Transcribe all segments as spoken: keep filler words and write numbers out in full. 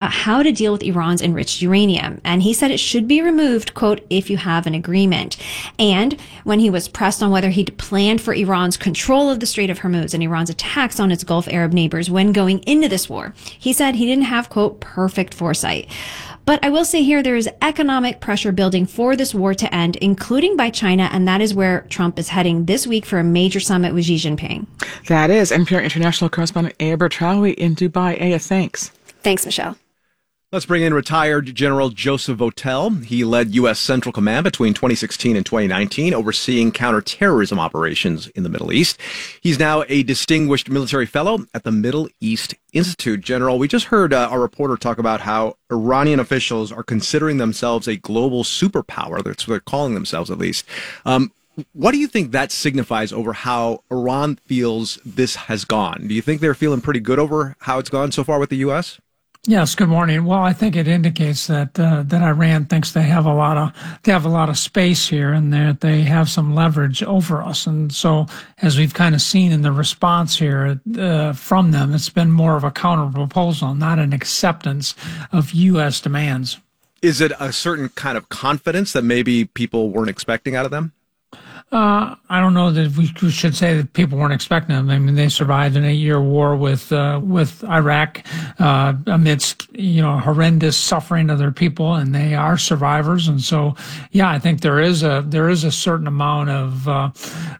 about how to deal with Iran's enriched uranium. And he said it should be removed, quote, if you have an agreement. And when he was pressed on whether he'd planned for Iran's control of the Strait of Hormuz and Iran's attacks on its Gulf Arab neighbors when going into this war, he said he didn't have, quote, perfect foresight. But I will say here, there is economic pressure building for this war to end, including by China, and that is where Trump is heading this week for a major summit with Xi Jinping. That is N P R international correspondent Aya Bertraoui in Dubai. Aya, thanks. Thanks, Michelle. Let's bring in retired General Joseph Votel. He led U S Central Command between twenty sixteen and twenty nineteen, overseeing counterterrorism operations in the Middle East. He's now a distinguished military fellow at the Middle East Institute. General, we just heard uh, our reporter talk about how Iranian officials are considering themselves a global superpower. That's what they're calling themselves, at least. Um, what do you think that signifies over how Iran feels this has gone? Do you think they're feeling pretty good over how it's gone so far with the U S? Yes. Good morning. Well, I think it indicates that uh, that Iran thinks they have a lot of they have a lot of space here, and that they have some leverage over us. And so, as we've kind of seen in the response here uh, from them, it's been more of a counter proposal, not an acceptance of U S demands. Is it a certain kind of confidence that maybe people weren't expecting out of them? Uh, I don't know that we should say that people weren't expecting them. I mean, they survived an eight-year war with uh, with Iraq uh, amidst, you know, horrendous suffering of their people, and they are survivors. And so, yeah, I think there is a there is a certain amount of uh,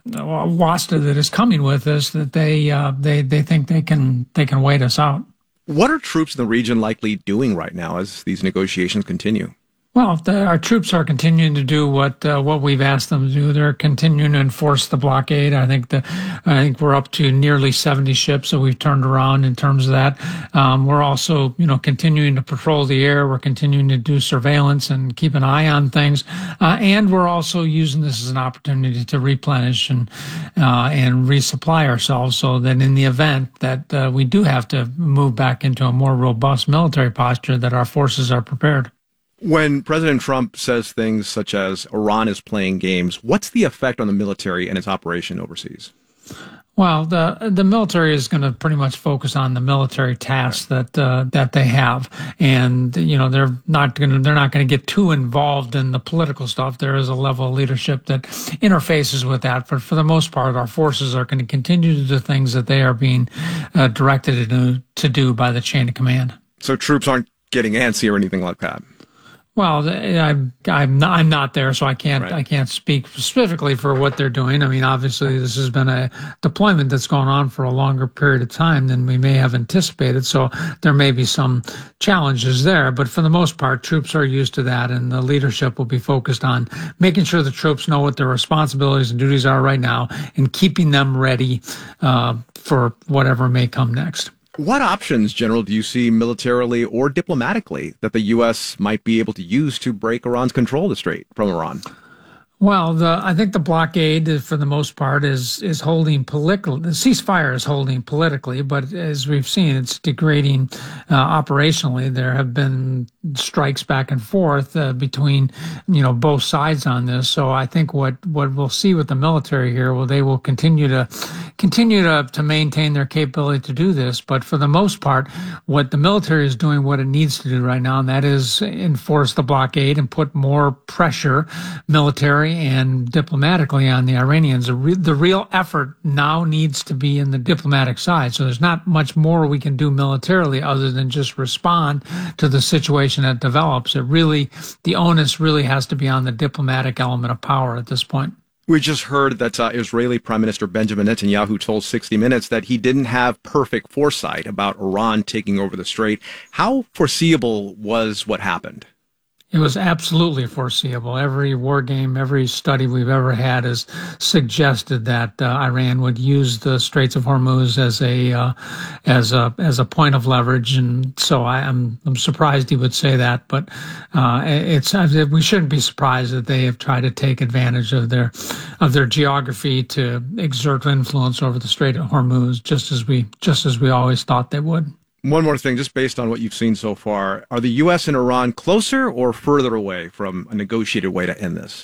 wasta that is coming with this, that they uh, they they think they can they can wait us out. What are troops in the region likely doing right now as these negotiations continue? Well, the, our troops are continuing to do what uh, what we've asked them to do. They're continuing to enforce the blockade. I think the I think we're up to nearly seventy ships that we've turned around in terms of that. Um, we're also, you know, continuing to patrol the air. We're continuing to do surveillance and keep an eye on things. Uh, and we're also using this as an opportunity to replenish and uh, and resupply ourselves, so that in the event that uh, we do have to move back into a more robust military posture, that our forces are prepared. When President Trump says things such as Iran is playing games, what's the effect on the military and its operation overseas? Well, the the military is going to pretty much focus on the military tasks that uh, that they have, and you know they're not going to they're not going to get too involved in the political stuff. There is a level of leadership that interfaces with that, but for the most part, our forces are going to continue to do things that they are being uh, directed to do, to do by the chain of command. So troops aren't getting antsy or anything like that. Well, I'm I'm not, I'm not there, so I can't Right. I can't speak specifically for what they're doing. I mean, obviously, this has been a deployment that's gone on for a longer period of time than we may have anticipated. So there may be some challenges there, but for the most part, troops are used to that, and the leadership will be focused on making sure the troops know what their responsibilities and duties are right now, and keeping them ready uh, for whatever may come next. What options, General, do you see militarily or diplomatically that the U S might be able to use to break Iran's control of the strait from Iran? Well, the, I think the blockade, for the most part, is is holding political. The ceasefire is holding politically, but as we've seen, it's degrading uh, operationally. There have been strikes back and forth uh, between, you know, both sides on this. So I think what what we'll see with the military here, well, they will continue to continue to to maintain their capability to do this. But for the most part, what the military is doing, what it needs to do right now, and that is enforce the blockade and put more pressure, military and diplomatically, on the Iranians. The, re- the real effort now needs to be in the diplomatic side. So there's not much more we can do militarily other than just respond to the situation that develops. It really, the onus really has to be on the diplomatic element of power at this point. We just heard that uh, Israeli Prime Minister Benjamin Netanyahu told sixty minutes that he didn't have perfect foresight about Iran taking over the strait. How foreseeable was what happened? It was absolutely foreseeable. Every war game, every study we've ever had has suggested that uh, Iran would use the Straits of Hormuz as a uh, as a as a point of leverage, and so I, I'm I'm surprised he would say that. But uh, it's we shouldn't be surprised that they have tried to take advantage of their of their geography to exert influence over the Strait of Hormuz, just as we just as we always thought they would. One more thing, just based on what you've seen so far, are the U S and Iran closer or further away from a negotiated way to end this?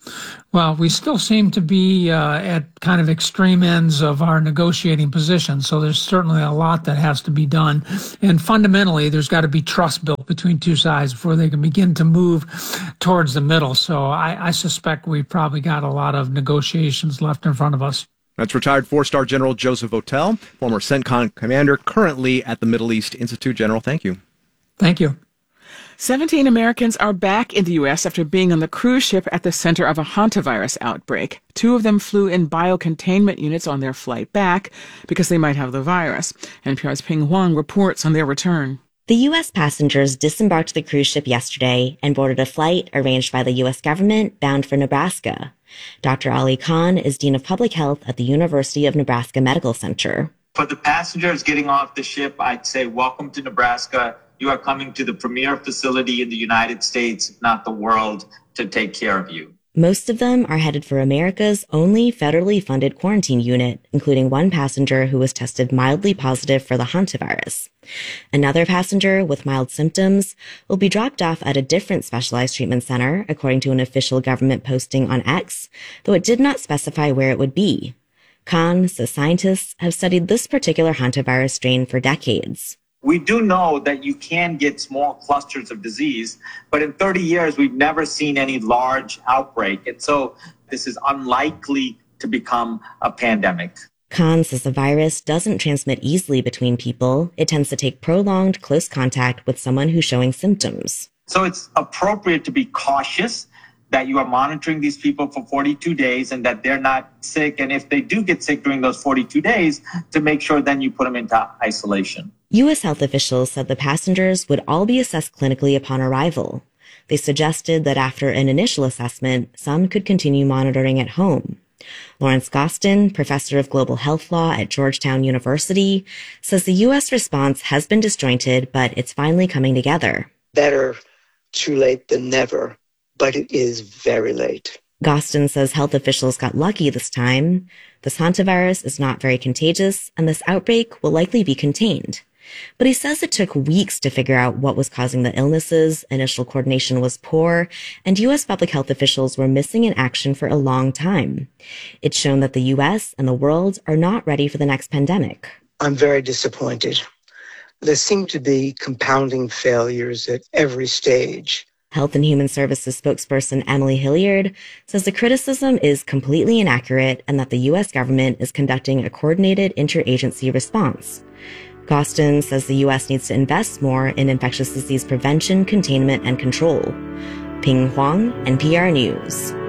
Well, we still seem to be uh, at kind of extreme ends of our negotiating position. So there's certainly a lot that has to be done. And fundamentally, there's got to be trust built between two sides before they can begin to move towards the middle. So I, I suspect we've probably got a lot of negotiations left in front of us. That's retired four-star General Joseph Votel, former CENTCOM commander, currently at the Middle East Institute. General, thank you. Thank you. seventeen Americans are back in the U S after being on the cruise ship at the center of a hantavirus outbreak. Two of them flew in biocontainment units on their flight back because they might have the virus. N P R's Ping Huang reports on their return. The U S passengers disembarked the cruise ship yesterday and boarded a flight arranged by the U S government bound for Nebraska. Doctor Ali Khan is Dean of Public Health at the University of Nebraska Medical Center. For the passengers getting off the ship, I'd say welcome to Nebraska. You are coming to the premier facility in the United States, if not the world, to take care of you. Most of them are headed for America's only federally funded quarantine unit, including one passenger who was tested mildly positive for the hantavirus. Another passenger with mild symptoms will be dropped off at a different specialized treatment center, according to an official government posting on X, though it did not specify where it would be. Khan says scientists have studied this particular hantavirus strain for decades. We do know that you can get small clusters of disease, but in thirty years, we've never seen any large outbreak. And so this is unlikely to become a pandemic. Khan says the virus doesn't transmit easily between people. It tends to take prolonged close contact with someone who's showing symptoms. So it's appropriate to be cautious that you are monitoring these people for forty-two days and that they're not sick. And if they do get sick during those forty-two days, to make sure then you put them into isolation. U S health officials said the passengers would all be assessed clinically upon arrival. They suggested that after an initial assessment, some could continue monitoring at home. Lawrence Gostin, professor of global health law at Georgetown University, says the U S response has been disjointed, but it's finally coming together. Better too late than never, but it is very late. Gostin says health officials got lucky this time. This hantavirus is not very contagious, and this outbreak will likely be contained. But he says it took weeks to figure out what was causing the illnesses, initial coordination was poor, and U S public health officials were missing in action for a long time. It's shown that the U S and the world are not ready for the next pandemic. I'm very disappointed. There seem to be compounding failures at every stage. Health and Human Services spokesperson Emily Hilliard says the criticism is completely inaccurate and that the U S government is conducting a coordinated interagency response. Gostin says the U S needs to invest more in infectious disease prevention, containment, and control. Ping Huang, N P R News.